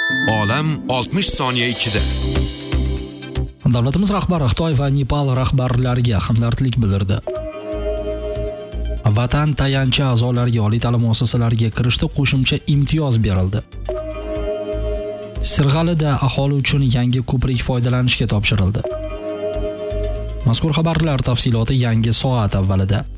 Olam 60 soniya ichida. Davlatimiz rahbari Xitoy va Nepal rahbarlariga hamdardlik bildirdi. Vatan tayanchi a'zolariga oliy ta'lim muassasalariga kirishda qo'shimcha imtiyoz berildi. Sirg'alida aholi uchun yangi ko'prik foydalanishga topshirildi. Mazkur xabarlar tafsiloti yangi soat avvalida.